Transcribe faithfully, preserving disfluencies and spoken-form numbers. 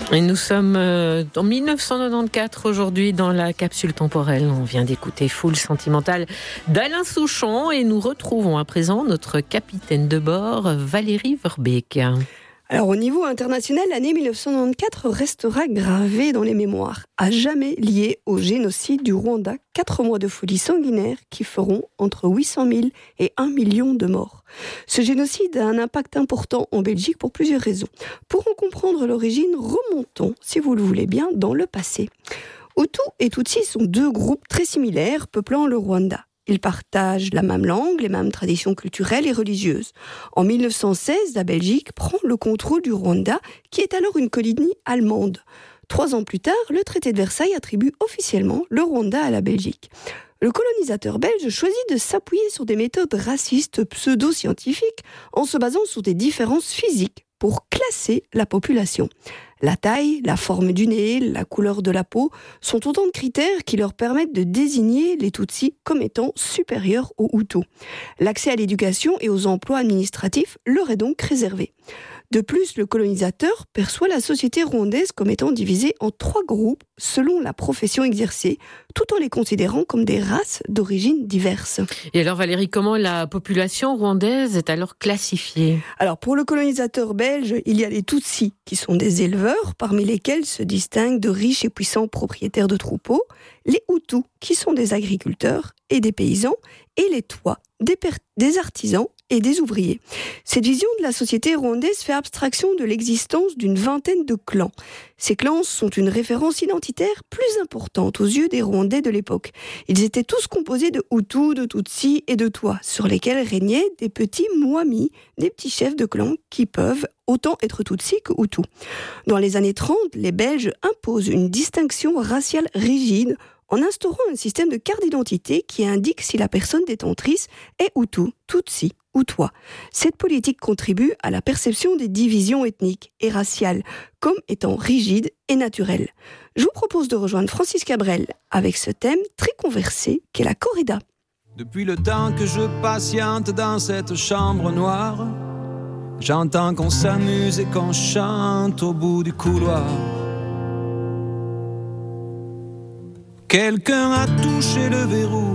Et nous sommes euh, en dix-neuf cent quatre-vingt-quatorze aujourd'hui dans la capsule temporelle. On vient d'écouter Foule sentimentale d'Alain Souchon et nous retrouvons à présent notre capitaine de bord Valérie Verbeek. Alors au niveau international, l'année dix-neuf cent quatre-vingt-quatorze restera gravée dans les mémoires, à jamais liée au génocide du Rwanda. Quatre mois de folie sanguinaire qui feront entre huit cent mille et un million de morts. Ce génocide a un impact important en Belgique pour plusieurs raisons. Pour en comprendre l'origine, remontons, si vous le voulez bien, dans le passé. Hutus et Tutsis sont deux groupes très similaires peuplant le Rwanda. Ils partagent la même langue, les mêmes traditions culturelles et religieuses. En dix-neuf cent seize, la Belgique prend le contrôle du Rwanda, qui est alors une colonie allemande. Trois ans plus tard, le traité de Versailles attribue officiellement le Rwanda à la Belgique. Le colonisateur belge choisit de s'appuyer sur des méthodes racistes pseudo-scientifiques en se basant sur des différences physiques pour classer la population. La taille, la forme du nez, la couleur de la peau sont autant de critères qui leur permettent de désigner les Tutsis comme étant supérieurs aux Hutus. L'accès à l'éducation et aux emplois administratifs leur est donc réservé. De plus, le colonisateur perçoit la société rwandaise comme étant divisée en trois groupes selon la profession exercée, tout en les considérant comme des races d'origine diverses. Et alors Valérie, comment la population rwandaise est alors classifiée ? Alors pour le colonisateur belge, il y a les Tutsis, qui sont des éleveurs, parmi lesquels se distinguent de riches et puissants propriétaires de troupeaux, les Hutus, qui sont des agriculteurs et des paysans, et les Twa, des, per- des artisans et des ouvriers. Cette vision de la société rwandaise fait abstraction de l'existence d'une vingtaine de clans. Ces clans sont une référence identitaire plus importante aux yeux des Rwandais de l'époque. Ils étaient tous composés de Hutus, de Tutsis et de Twa, sur lesquels régnaient des petits Mwami, des petits chefs de clan qui peuvent autant être Tutsis que Hutus. Dans les années trente, les Belges imposent une distinction raciale rigide en instaurant un système de carte d'identité qui indique si la personne détentrice est Hutu, Tutsi ou Twa. Cette politique contribue à la perception des divisions ethniques et raciales comme étant rigides et naturelles. Je vous propose de rejoindre Francis Cabrel avec ce thème très conversé qu'est la corrida. Depuis le temps que je patiente dans cette chambre noire, j'entends qu'on s'amuse et qu'on chante au bout du couloir. Quelqu'un a touché le verrou